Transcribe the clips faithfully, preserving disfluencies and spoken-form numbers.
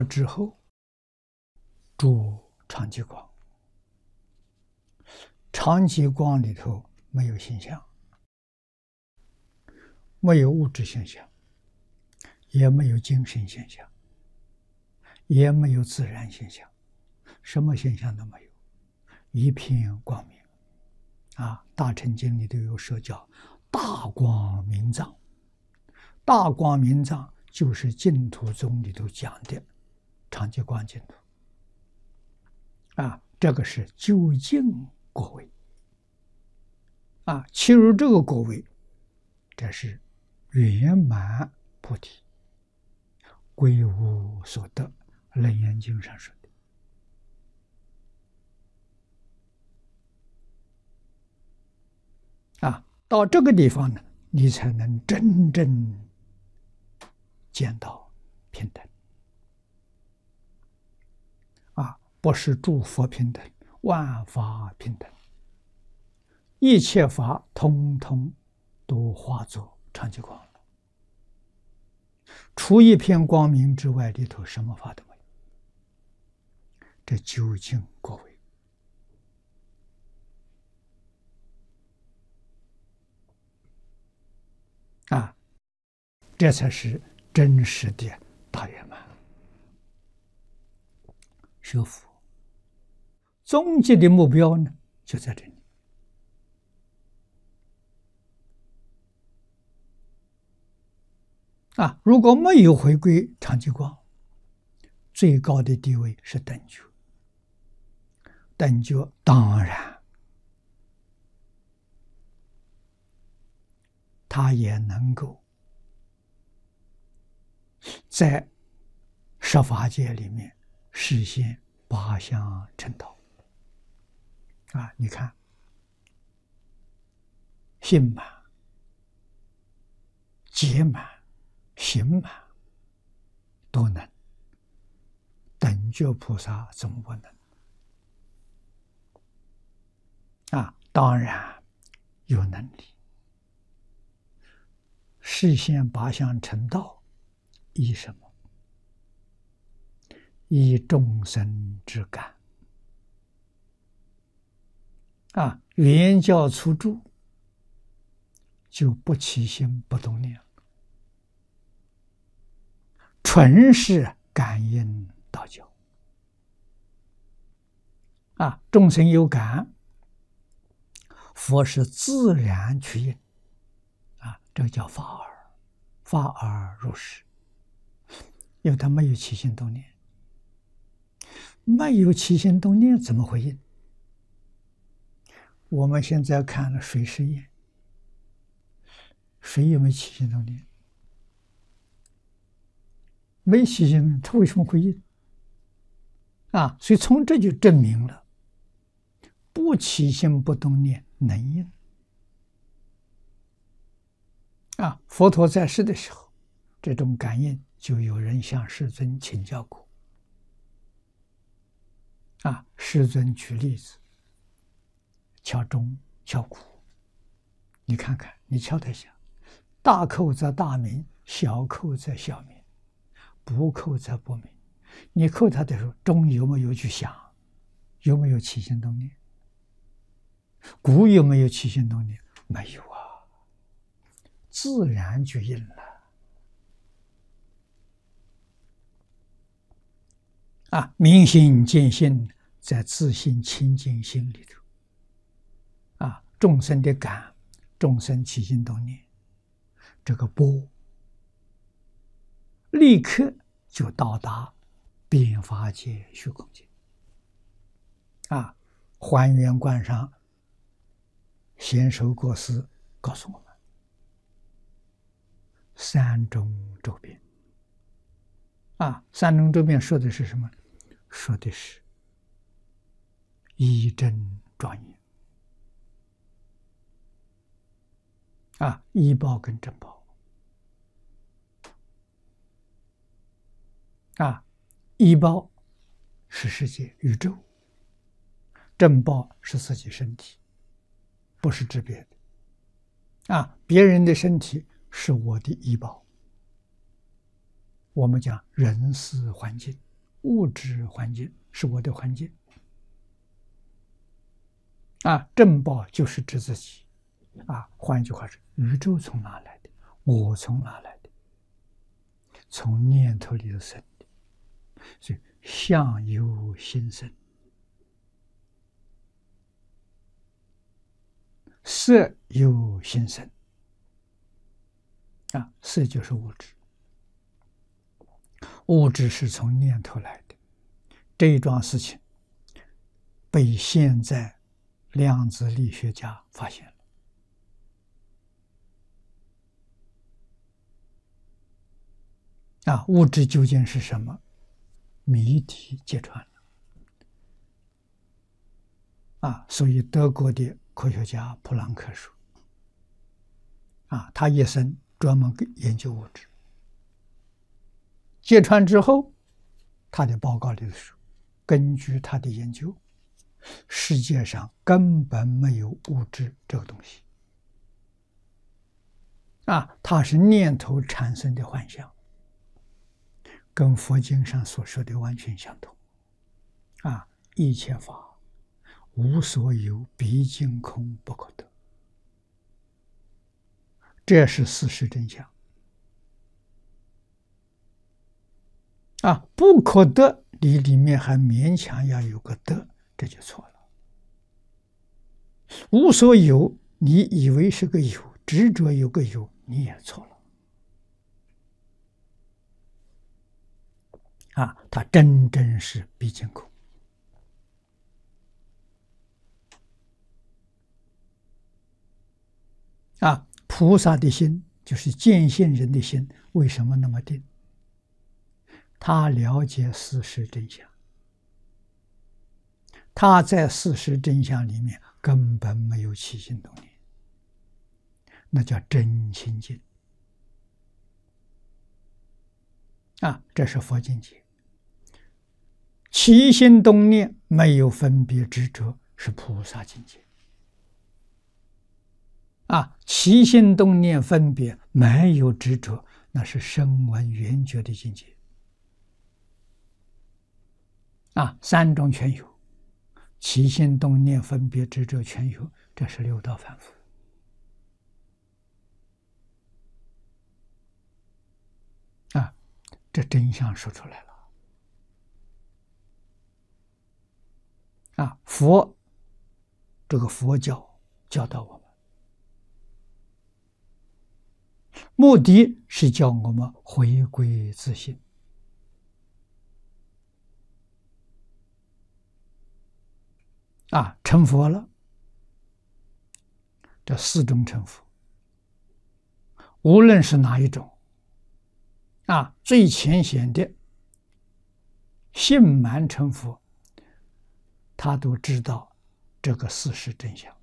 之后，住长极光。长极光里头没有形象，没有物质现象，也没有精神现象，也没有自然现象，什么现象都没有，一片光明。啊，《大乘经》里头有说叫大光明藏，大光明藏就是净土宗里头讲的长极光净土。啊，这个是究竟果位。啊，切入这个果位，这是圆满菩提，归无所得，《楞严经》上说的。啊，到这个地方呢，你才能真正见到平等。啊，不是诸佛平等，万法平等，一切法通通都化作长极光了。除一片光明之外，里头什么法都没有。这究竟果位。啊，这才是真实的大圆满。学佛终极的目标呢，就在这里。啊，如果没有回归长极光，最高的地位是等觉。等觉当然，它也能够在十法界里面实现八相成道。啊，你看，性满、解满、行满都能，等觉菩萨怎么不能？啊，当然有能力实现八相成道，依什么？依众生之感。啊，圆教初住就不起心不动念，纯是感应道教。啊，众生有感，佛是自然去应。啊，这个叫法耳，法耳入识，因为他没有起心动念，没有起心动念怎么会应？我们现在看了水实验，水有没有起心动念？没起心动念，它为什么会应？啊，所以从这就证明了，不起心不动念能应。啊，佛陀在世的时候，这种感应就有人向世尊请教过。啊，世尊举例子，敲钟敲鼓，你看看，你敲得响，大扣则大鸣，小扣则小鸣，不扣则不鸣。你扣它的时候，钟有没有去响？有没有起心动念？鼓有没有起心动念？没有啊，自然就应了。啊，明心见性，在自信清净心里头。啊，众生的感，众生起心动念，这个波立刻就到达变法界、虚空界。啊，还原观上贤首国师告诉我们，三种周边。啊，三种周边说的是什么？说的是一真庄严。啊，依报跟正报。啊，依报是世界宇宙，正报是自己身体，不是指别的。啊，别人的身体是我的依报。我们讲人事环境， 物质环境是我的环境啊，正报就是指自己啊。换句话说，宇宙从哪来的？我从哪来的？从念头里头生的。所以相由心生，色由心生啊，色就是物质，物质是从念头来的。这一桩事情被现在量子力学家发现了啊，物质究竟是什么？谜题揭穿了啊！所以德国的科学家普朗克说啊，他一生专门研究物质，揭穿之后，他的报告里说，根据他的研究，世界上根本没有物质这个东西啊，它是念头产生的幻象，跟佛经上所说的完全相同啊！一切法无所有，毕竟空，不可得，这是事实真相啊！不可得，你里面还勉强要有个得，这就错了。无所有，你以为是个有，执着有个有，你也错了啊！它真正是毕竟空啊！菩萨的心就是见性人的心，为什么那么定？他了解事实真相，他在事实真相里面根本没有起心动念，那叫真清净啊！这是佛境界。起心动念没有分别执着，是菩萨境界啊！起心动念分别没有执着，那是声闻缘觉的境界啊！三种全有，起心动念分别执着全有，这是六道凡夫啊！这真相说出来了啊！佛这个佛教教导我们，目的是叫我们回归自性啊！成佛了，这四种成佛，无论是哪一种啊，最浅显的性满成佛，他都知道这个事实真相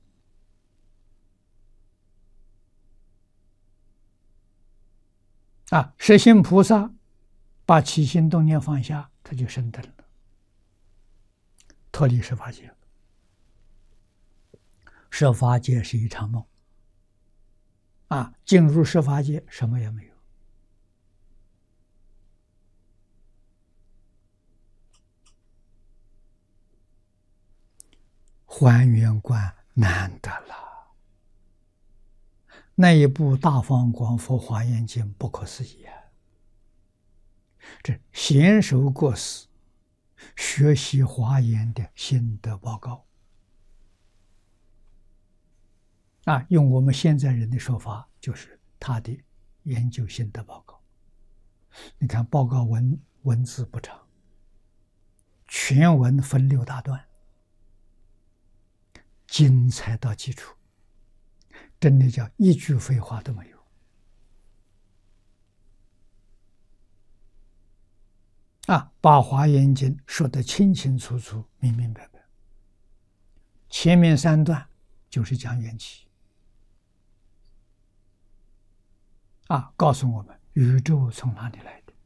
啊。实心菩萨把起心动念放下，他就升等了，脱离十法界。十法界是一场梦啊，进入十法界什么也没有。还原观难得了，那一部《大方广佛华严经》不可思议啊！这娴熟过死学习华严的心得报告啊，用我们现在人的说法，就是他的研究心得报告。你看报告文文字不长，全文分六大段，精彩到基础，真的叫一句废话都没有啊！把华严经说得清清楚楚、明明白白。前面三段就是讲缘起啊，告诉我们宇宙从哪里来的，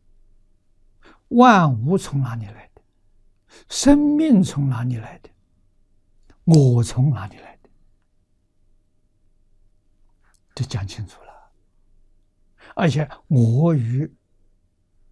万物从哪里来的，生命从哪里来的，我从哪里来的，这讲清楚了。而且我与